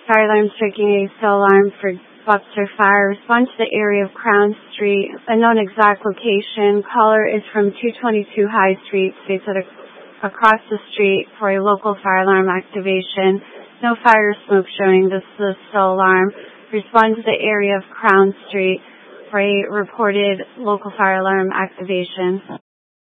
Fire alarm striking a cell alarm for Buckster Fire. Respond to the area of Crown Street. Unknown exact location. Caller is from 222 High Street. States that across the street for a local fire alarm activation. No fire or smoke showing. This is a cell alarm. Respond to the area of Crown Street for a reported local fire alarm activation.